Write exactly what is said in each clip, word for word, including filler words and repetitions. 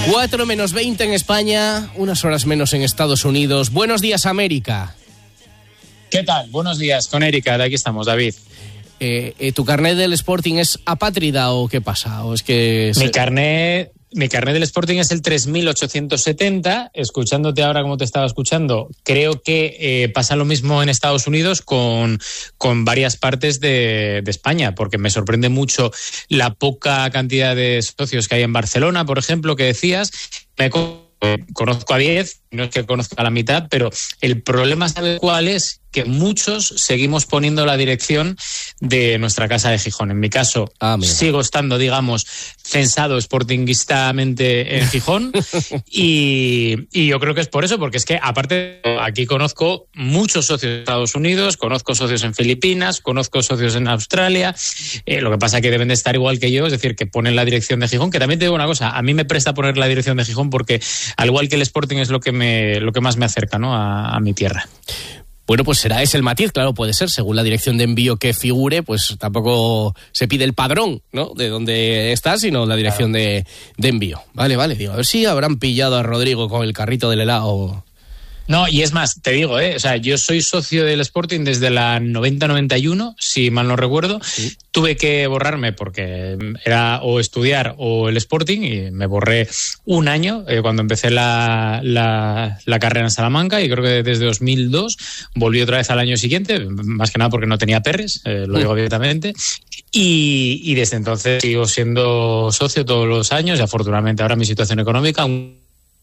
cuatro menos veinte en España, unas horas menos en Estados Unidos. Buenos días, América. ¿Qué tal? Buenos días, con Erika, de aquí estamos, David. Eh, eh, ¿Tu carnet del Sporting es apátrida o qué pasa? ¿O es que Mi se... carnet... Mi carnet del Sporting es el tres mil ochocientos setenta. Escuchándote ahora como te estaba escuchando, creo que eh, pasa lo mismo en Estados Unidos con, con varias partes de, de España, porque me sorprende mucho la poca cantidad de socios que hay en Barcelona, por ejemplo, que decías. Me conozco a diez, no es que conozca a la mitad, pero el problema, ¿sabes cuál es? Que muchos seguimos poniendo la dirección de nuestra casa de Gijón. En mi caso, ah, sigo estando, digamos, censado sportinguistamente en Gijón y, y yo creo que es por eso, porque es que aparte aquí conozco muchos socios de Estados Unidos, conozco socios en Filipinas, conozco socios en Australia, eh, lo que pasa es que deben de estar igual que yo, es decir, que ponen la dirección de Gijón, que también te digo una cosa, a mí me presta poner la dirección de Gijón porque al igual que el Sporting es lo que me lo que más me acerca, ¿no?, a, a mi tierra. Bueno, pues será ese el matiz, claro, puede ser, según la dirección de envío que figure, pues tampoco se pide el padrón, ¿no?, de dónde estás, sino la dirección claro. de, de envío. Vale, vale, digo, a ver si habrán pillado a Rodrigo con el carrito del helado. No, y es más, te digo, ¿eh? O sea, yo soy socio del Sporting desde la noventa noventa y uno, si mal no recuerdo. Sí. Tuve que borrarme porque era o estudiar o el Sporting y me borré un año eh, cuando empecé la, la, la carrera en Salamanca y creo que desde dos mil dos volví otra vez al año siguiente, más que nada porque no tenía perres, eh, lo digo abiertamente. Y, y desde entonces sigo siendo socio todos los años y afortunadamente ahora mi situación económica me...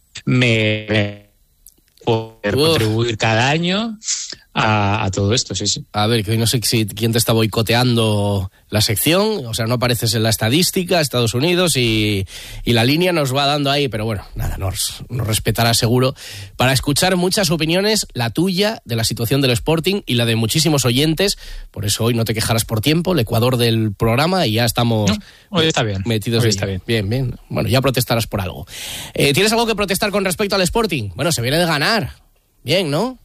me poder Uf. contribuir cada año a, a todo esto, sí, sí. A ver, que hoy no sé si quién te está boicoteando la sección, o sea, no apareces en la estadística, Estados Unidos, y, y la línea nos va dando ahí, pero bueno, nada, nos, nos respetará seguro, para escuchar muchas opiniones, la tuya, de la situación del Sporting, y la de muchísimos oyentes, por eso hoy no te quejarás por tiempo, el Ecuador del programa, y ya estamos no, hoy está bien. metidos hoy ahí. Está bien. Bien, bien, bueno, ya protestarás por algo. Eh, ¿Tienes algo que protestar con respecto al Sporting? Bueno, se viene de ganar, bien, ¿no?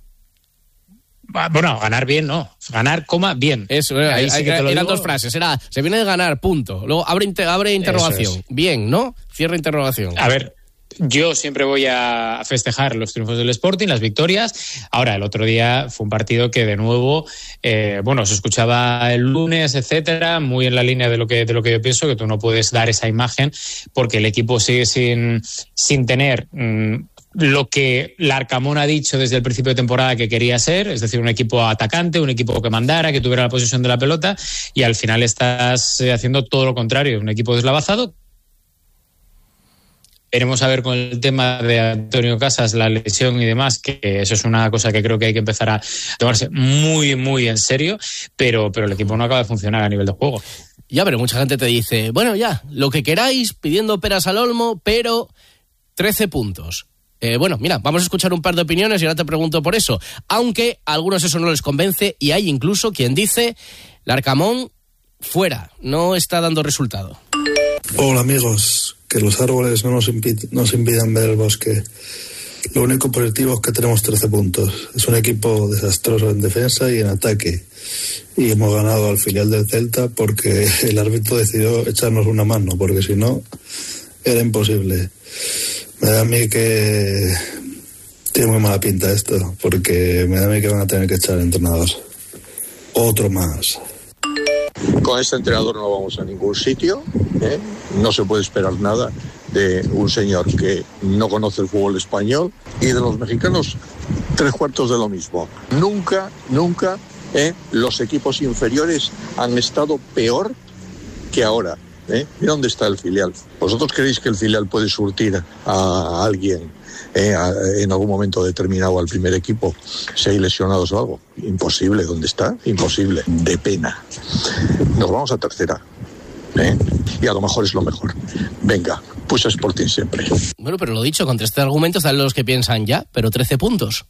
Bueno, ganar bien, no. Ganar, coma, bien. Eso, era, Ahí sí que te lo eran digo. Dos frases. Era, se viene de ganar, punto. Luego abre, inter, abre interrogación. Es. Bien, ¿no? Cierra interrogación. A ver, yo siempre voy a festejar los triunfos del Sporting, las victorias. Ahora, el otro día fue un partido que, de nuevo, eh, bueno, se escuchaba el lunes, etcétera, muy en la línea de lo que de lo que yo pienso, que tú no puedes dar esa imagen porque el equipo sigue sin, sin tener... Mmm, lo que Larcamón ha dicho desde el principio de temporada que quería ser, es decir, un equipo atacante, un equipo que mandara, que tuviera la posesión de la pelota, y al final estás haciendo todo lo contrario, un equipo deslavazado. Veremos a ver con el tema de Antonio Casas, la lesión y demás, que eso es una cosa que creo que hay que empezar a tomarse muy, muy en serio, pero, pero el equipo no acaba de funcionar a nivel de juego. Ya, pero mucha gente te dice, bueno, ya, lo que queráis, pidiendo peras al olmo, pero trece puntos. Eh, bueno, mira, vamos a escuchar un par de opiniones y ahora te pregunto por eso. Aunque a algunos eso no les convence y hay incluso quien dice Larcamón fuera, no está dando resultado. Hola amigos, que los árboles no nos, impi- nos impidan ver el bosque. Lo único positivo es que tenemos trece puntos. Es un equipo desastroso en defensa y en ataque. Y hemos ganado al filial del Celta porque el árbitro decidió echarnos una mano, porque si no era imposible. Me da a mí que tiene muy mala pinta esto, porque me da a mí que van a tener que echar al entrenador. Otro más. Con este entrenador no vamos a ningún sitio, ¿eh? No se puede esperar nada de un señor que no conoce el fútbol español, y de los mexicanos tres cuartos de lo mismo. Nunca, nunca ¿eh? los equipos inferiores han estado peor que ahora. ¿Eh? ¿Y dónde está el filial? ¿Vosotros creéis que el filial puede surtir a alguien eh, a, en algún momento determinado al primer equipo si hay lesionados o algo? Imposible. ¿Dónde está? Imposible. De pena. Nos vamos a tercera. ¿eh? Y a lo mejor es lo mejor. Venga, pues Sporting siempre. Bueno, pero lo dicho, contra este argumento están los que piensan ya, pero trece puntos.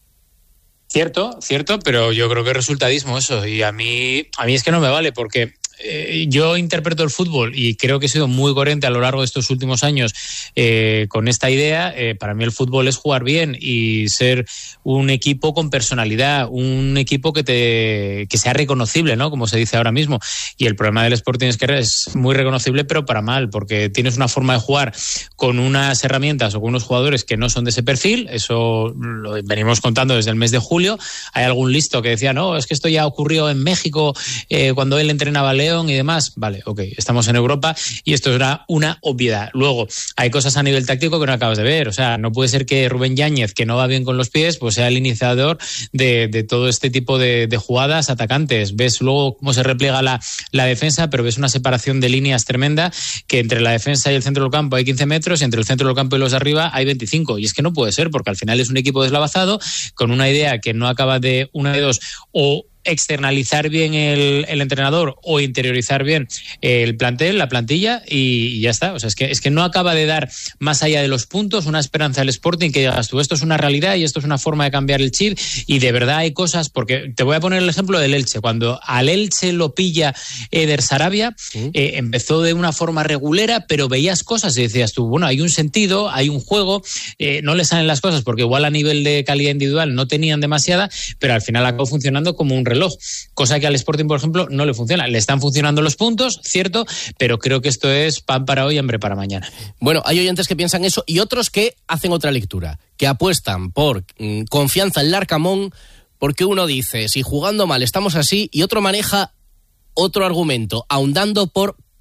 Cierto, cierto, pero yo creo que es resultadismo eso. Y a mí, a mí es que no me vale porque... eh, yo interpreto el fútbol y creo que he sido muy coherente a lo largo de estos últimos años eh, con esta idea. Eh, para mí el fútbol es jugar bien y ser un equipo con personalidad, un equipo que te que sea reconocible, ¿no? Como se dice ahora mismo. Y el problema del Sporting es que es muy reconocible, pero para mal, porque tienes una forma de jugar con unas herramientas o con unos jugadores que no son de ese perfil. Eso lo venimos contando desde el mes de julio. Hay algún listo que decía, no, es que esto ya ocurrió en México eh, cuando él entrenaba a León y demás. Vale, ok, estamos en Europa y esto era una obviedad. Luego, hay cosas a nivel táctico que no acabas de ver. O sea, no puede ser que Rubén Yáñez, que no va bien con los pies, pues sea el iniciador de, de todo este tipo de, de jugadas atacantes. Ves luego cómo se repliega la, la defensa, pero ves una separación de líneas tremenda, que entre la defensa y el centro del campo hay quince metros y entre el centro del campo y los de arriba hay veinticinco. Y es que no puede ser, porque al final es un equipo deslavazado con una idea que no acaba de una de dos, o externalizar bien el, el entrenador o interiorizar bien el plantel, la plantilla y, y ya está. O sea, es que, es que no acaba de dar más allá de los puntos una esperanza al Sporting que digas tú, esto es una realidad y esto es una forma de cambiar el chip y de verdad hay cosas, porque te voy a poner el ejemplo del Elche. Cuando al Elche lo pilla Eder Sarabia, ¿sí? eh, empezó de una forma regulera, pero veías cosas y decías tú, bueno, hay un sentido, hay un juego, eh, no le salen las cosas porque igual a nivel de calidad individual no tenían demasiada, pero al final acabó funcionando como un reloj, cosa que al Sporting, por ejemplo, no le funciona. Le están funcionando los puntos, cierto, pero creo que esto es pan para hoy, hambre para mañana. Bueno, hay oyentes que piensan eso y otros que hacen otra lectura, que apuestan por mmm, confianza en Larcamón, porque uno dice, si jugando mal estamos así, y otro maneja otro argumento, ahondando por